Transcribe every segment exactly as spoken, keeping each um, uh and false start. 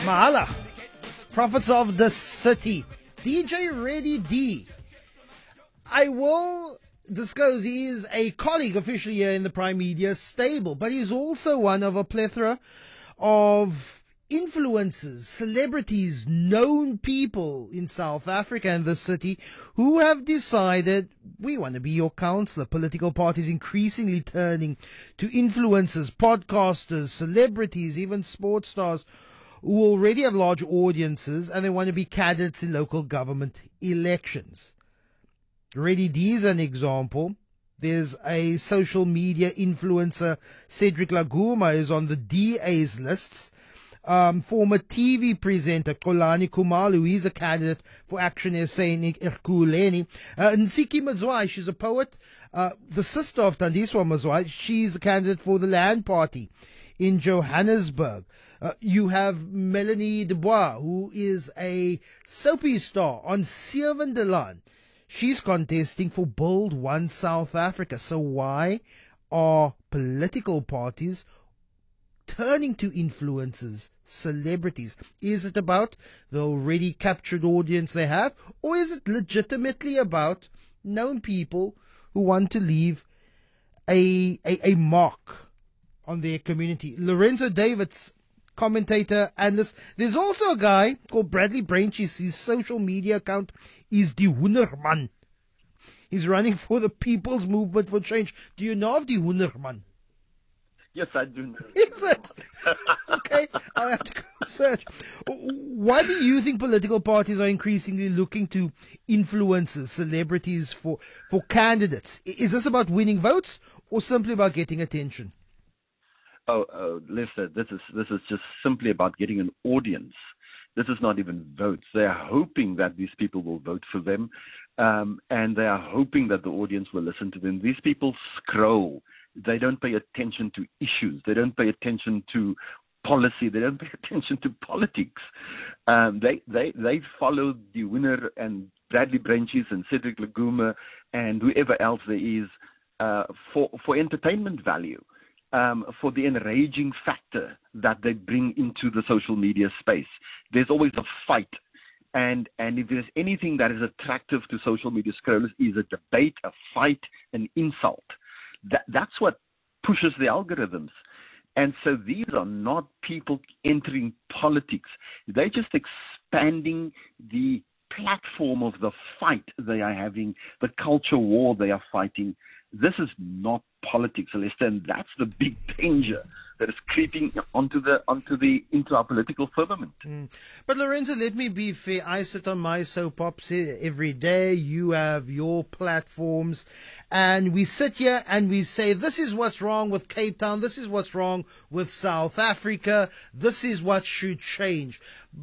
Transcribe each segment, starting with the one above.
Mahala, Prophets of the City, D J Ready D. I will disclose he is a colleague officially here in the Prime Media stable, but he's also one of a plethora of influencers, celebrities, known people in South Africa and the city who have decided we want to be your counselor. Political parties increasingly turning to influencers, podcasters, celebrities, even sports stars who already have large audiences and they want to be candidates in local government elections. Ready D is an example. There's a social media influencer, Cedric Laguma, is on the D A's lists. Um, former T V presenter Xolani Khumalo, he's a candidate for Action S A in Ekurhuleni. Uh, Nsiki Mazwai, she's a poet, uh, the sister of Tandiswa Mazwai, she's a candidate for the Land Party in Johannesburg. Uh, you have Melanie Dubois, who is a soapy star on Seven Delan. She's contesting for Build One South Africa. So why are political parties turning to influencers, celebrities? Is it about the already captured audience they have, or is it legitimately about known people who want to leave a a, a mark on their community? Lorenzo Davids, commentator, analyst. There's also a guy called Bradley Branches. His social media account is Die Hoenderman. He's running for the People's Movement for Change. Do you know of Die Hoenderman? Yes, I do know. Is it? Okay, I'll have to go search. Why do you think political parties are increasingly looking to influencers, celebrities for, for candidates? Is this about winning votes or simply about getting attention? Oh, oh, Lester, this is this is just simply about getting an audience. This is not even votes. They are hoping that these people will vote for them, um, and they are hoping that the audience will listen to them. These people scroll. They don't pay attention to issues. They don't pay attention to policy. They don't pay attention to politics. Um, they they they follow the winner and Bradley Branches and Cedric Laguma and whoever else there is uh, for for entertainment value. Um, for the enraging factor that they bring into the social media space. There's always a fight. And and if there's anything that is attractive to social media scrollers is a debate, a fight, an insult. That That's what pushes the algorithms. And so these are not people entering politics. They're just expanding the platform of the fight they are having, the culture war they are fighting. This is not politics, Lester, and that's the big danger that is creeping onto the onto the into our political firmament. Mm. But Lorenzo, let me be fair. I sit on my soapbox every day. You have your platforms, and we sit here and we say, this is what's wrong with Cape Town. This is what's wrong with South Africa. This is what should change.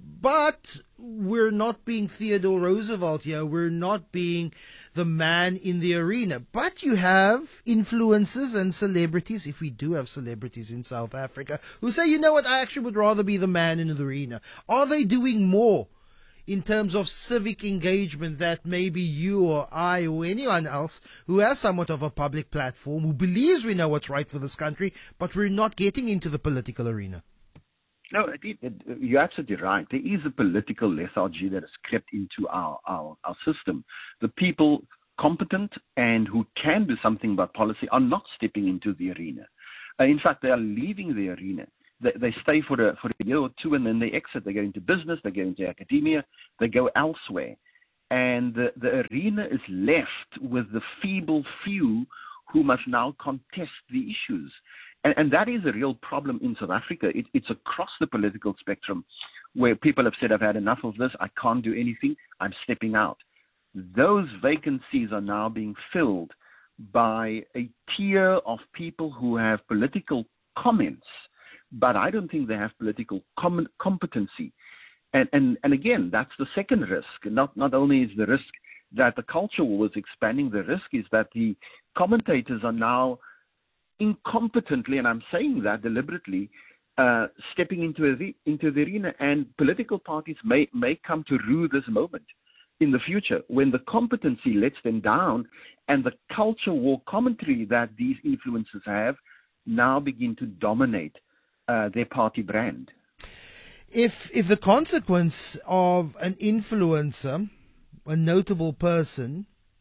But we're not being Theodore Roosevelt here. We're not being the man in the arena. But you have influencers and celebrities, if we do have celebrities in South Africa, who say, you know what, I actually would rather be the man in the arena. Are they doing more in terms of civic engagement that maybe you or I or anyone else who has somewhat of a public platform, who believes we know what's right for this country, but we're not getting into the political arena? No, it, it, you're absolutely right. There is a political lethargy that has crept into our, our, our system. The people competent and who can do something about policy are not stepping into the arena. Uh, in fact, they are leaving the arena. They, they stay for a, for a year or two and then they exit. They go into business, they go into academia, they go elsewhere. And the, the arena is left with the feeble few who must now contest the issues. And, and that is a real problem in South Africa. It, it's across the political spectrum where people have said, I've had enough of this, I can't do anything, I'm stepping out. Those vacancies are now being filled by a tier of people who have political comments, but I don't think they have political com- competency. And, and, and again, that's the second risk. Not, not only is the risk that the culture war is expanding, the risk is that the commentators are now incompetently, and I'm saying that deliberately, uh, stepping into a, into the arena, and political parties may, may come to rue this moment in the future when the competency lets them down and the culture war commentary that these influencers have now begin to dominate uh, their party brand. If if the consequence of an influencer, a notable person,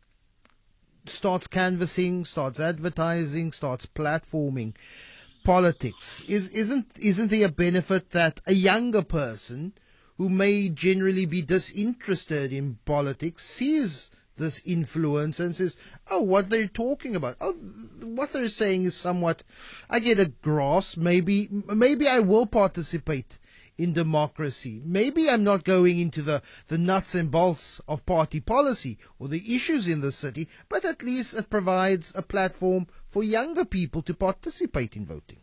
starts canvassing, starts advertising, starts platforming politics, is isn't isn't there a benefit that a younger person who may generally be disinterested in politics sees this influence and says, oh, what they're talking about, oh, what they're saying is somewhat, I get a grasp, maybe maybe I will participate in democracy. Maybe I'm not going into the, the nuts and bolts of party policy or the issues in the city, but at least it provides a platform for younger people to participate in voting.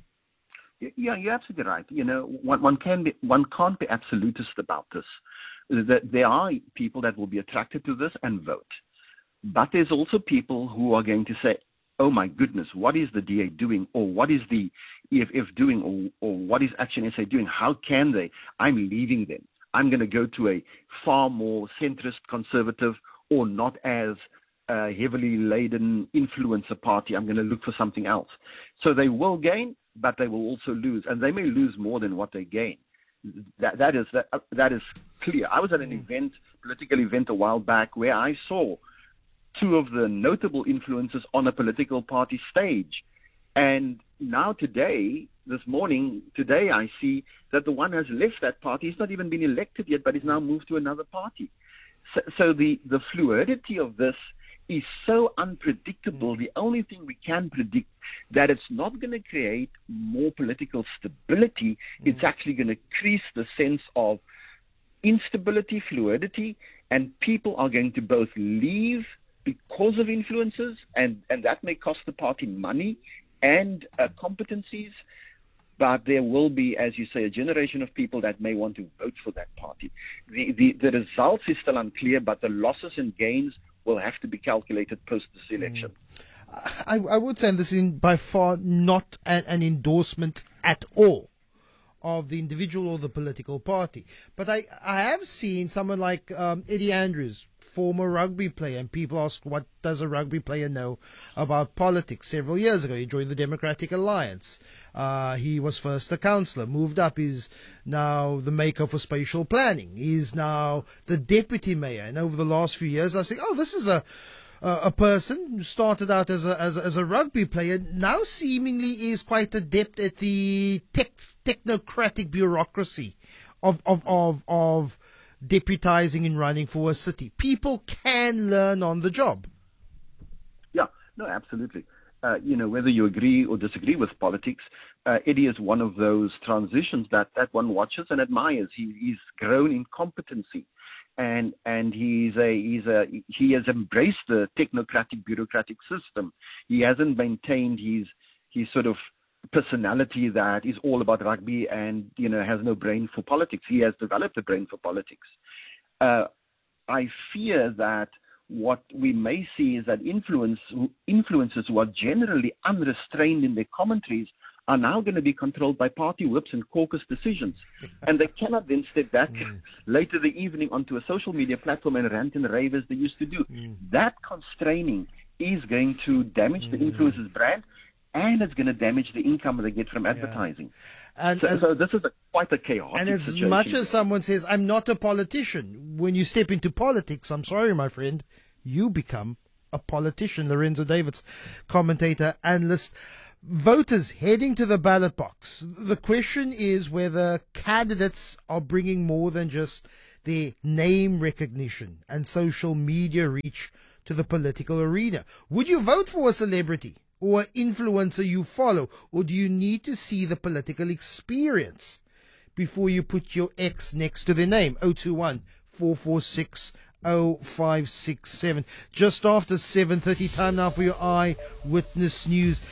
Yeah, you're absolutely right. You know, one, one can be, one can't be absolutist about this. That there are people that will be attracted to this and vote, but there's also people who are going to say, "Oh my goodness, what is the D A doing, or what is the E F F doing, or, or what is Action S A doing? How can they? I'm leaving them. I'm going to go to a far more centrist, conservative, or not as uh, heavily laden influencer party. I'm going to look for something else." So they will gain, but they will also lose, and they may lose more than what they gain. That that is that that is clear. I was at an event, political event, a while back where I saw two of the notable influencers on a political party stage, and now today, this morning, today I see that the one has left that party. He's not even been elected yet, but he's now moved to another party. So, so the the fluidity of this is so unpredictable. The only thing we can predict that it's not going to create more political stability. It's actually going to increase the sense of instability, fluidity, and people are going to both leave because of influences, and, and that may cost the party money and uh, competencies. But there will be, as you say, a generation of people that may want to vote for that party. The, the, the results is still unclear, but the losses and gains will have to be calculated post this election. I, I would say this is by far not an, an endorsement at all of the individual or the political party. But I, I have seen someone like um, Eddie Andrews, former rugby player, and people ask, what does a rugby player know about politics? Several years ago, he joined the Democratic Alliance. Uh, he was first a councillor, moved up, he's now the maker for spatial planning. He's now the deputy mayor. And over the last few years, I've seen, oh, this is a Uh, a person who started out as a, as a as a rugby player, now seemingly is quite adept at the tech, technocratic bureaucracy of, of of of deputizing and running for a city. People can learn on the job. Yeah, no, absolutely. Uh, you know, whether you agree or disagree with politics, uh, Eddie is one of those transitions that, that one watches and admires. He, he's grown in competency. And and he's a he's a he has embraced the technocratic bureaucratic system. He hasn't maintained his his sort of personality that is all about rugby and you know has no brain for politics. He has developed a brain for politics. Uh, I fear that what we may see is that influence influencers who are generally unrestrained in their commentaries are now going to be controlled by party whips and caucus decisions. And they cannot then step back mm. later the evening onto a social media platform and rant and rave as they used to do. Mm. That constraining is going to damage mm. the influencer's brand, and it's going to damage the income they get from advertising. Yeah. And so, as, so this is a, quite a chaotic And as situation. much as someone says, I'm not a politician, when you step into politics, I'm sorry, my friend, you become a politician. Lorenzo Davids, commentator, analyst. Voters heading to the ballot box. The question is whether candidates are bringing more than just their name recognition and social media reach to the political arena. Would you vote for a celebrity or influencer you follow, or do you need to see the political experience before you put your X next to their name? oh two one, four four six, oh five six seven. Just after seven thirty, time now for your Eyewitness News.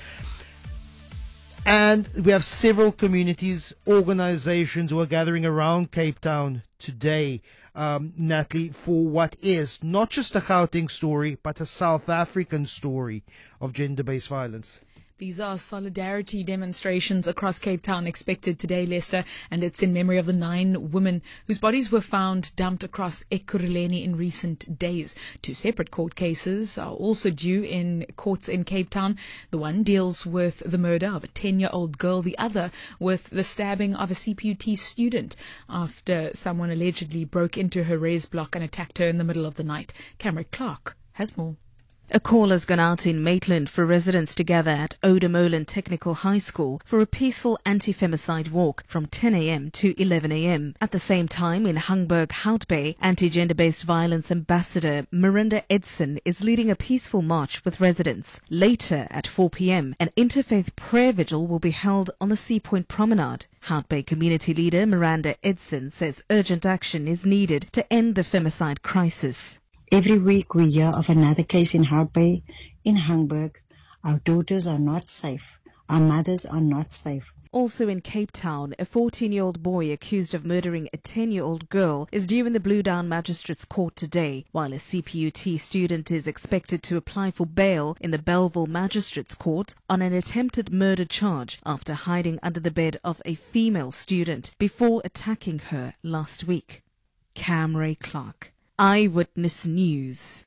And we have several communities, organizations who are gathering around Cape Town today, um, Natalie, for what is not just a Gauteng story, but a South African story of gender-based violence. These are solidarity demonstrations across Cape Town expected today, Lester, and it's in memory of the nine women whose bodies were found dumped across Ekurhuleni in recent days. Two separate court cases are also due in courts in Cape Town. The one deals with the murder of a ten-year-old girl, the other with the stabbing of a C P U T student after someone allegedly broke into her res block and attacked her in the middle of the night. Cameron Clark has more. A call has gone out in Maitland for residents to gather at Oudtshoorn Technical High School for a peaceful anti-femicide walk from ten a.m. to eleven a.m. At the same time, in Hangberg, Hout Bay, anti-gender-based violence ambassador Miranda Edson is leading a peaceful march with residents. Later, at four p.m., an interfaith prayer vigil will be held on the Sea Point Promenade. Hout Bay community leader Miranda Edson says urgent action is needed to end the femicide crisis. Every week we hear of another case in Hout Bay, in Hangberg. Our daughters are not safe. Our mothers are not safe. Also in Cape Town, a fourteen-year-old boy accused of murdering a ten-year-old girl is due in the Blue Down Magistrates Court today, while a C P U T student is expected to apply for bail in the Bellville Magistrates Court on an attempted murder charge after hiding under the bed of a female student before attacking her last week. Cameron Clark, Eyewitness News.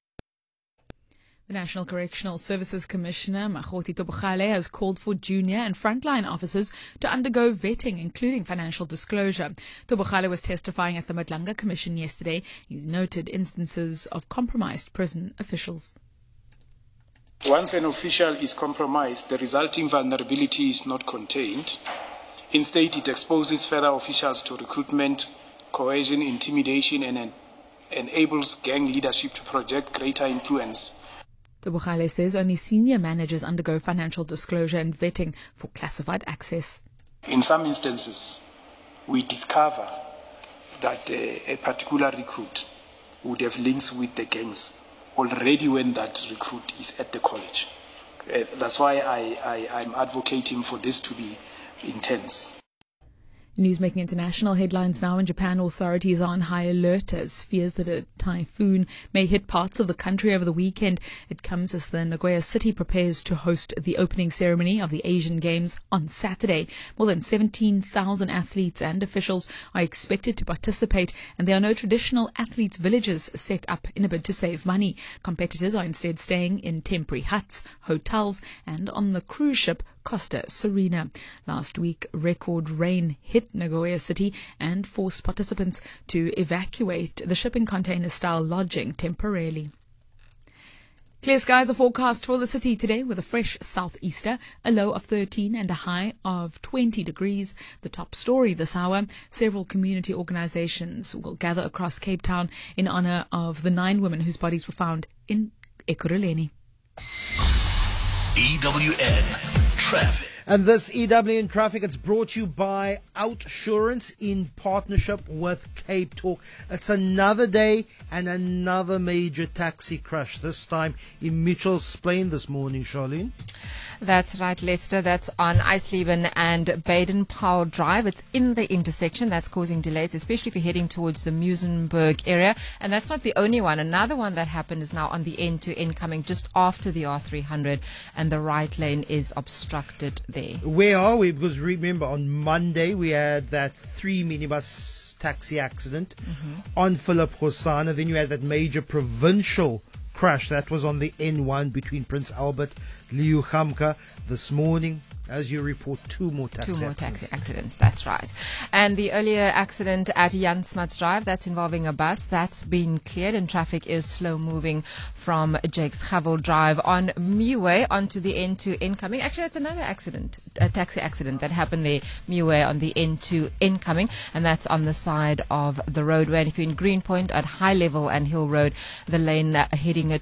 The National Correctional Services Commissioner, Makgothi Tobogale, has called for junior and frontline officers to undergo vetting, including financial disclosure. Tobogale was testifying at the Madlanga Commission yesterday. He noted instances of compromised prison officials. Once an official is compromised, the resulting vulnerability is not contained. Instead, it exposes further officials to recruitment, coercion, intimidation, and enables gang leadership to project greater influence. Tobogale says only senior managers undergo financial disclosure and vetting for classified access. In some instances, we discover that uh, a particular recruit would have links with the gangs already when that recruit is at the college. Uh, that's why I, I, I'm advocating for this to be intense. News making international headlines now. In Japan, authorities are on high alert as fears that a typhoon may hit parts of the country over the weekend. It comes as the Nagoya city prepares to host the opening ceremony of the Asian Games on Saturday. More than seventeen thousand athletes and officials are expected to participate, and there are no traditional athletes' villages set up in a bid to save money. Competitors are instead staying in temporary huts, hotels, and on the cruise ship Costa Serena. Last week, record rain hit Nagoya city and forced participants to evacuate the shipping container-style lodging temporarily. Clear skies are forecast for the city today with a fresh southeaster, a low of thirteen and a high of twenty degrees. The top story this hour, several community organizations will gather across Cape Town in honor of the nine women whose bodies were found in Ekurhuleni. E W N Traffic. And this E W N Traffic, it's brought to you by Outsurance in partnership with Cape Talk. It's another day and another major taxi crash, this time in Mitchell's Plain this morning, Charlene. That's right, Lester. That's on Eisleben and Baden-Powell Drive. It's in the intersection. That's causing delays, especially if you're heading towards the Muizenberg area. And that's not the only one. Another one that happened is now on the end to end coming just after the R three hundred, and the right lane is obstructed there. Where are we? Because remember, on Monday we had that three minibus taxi accident mm-hmm. on Philip Hosanna. Then you had that major provincial crash that was on the N one between Prince Albert, Liuchamka. This morning, as you report, two more taxi Two more accidents. taxi accidents, that's right. And the earlier accident at Jan Smuts Drive, that's involving a bus, that's been cleared and traffic is slow moving from Jakes Havel Drive on Miwe onto the N two incoming. Actually, that's another accident, a taxi accident that happened there, Miwe on the N two incoming, and that's on the side of the roadway. And if you're in Greenpoint at High Level and Hill Road, the lane uh, heading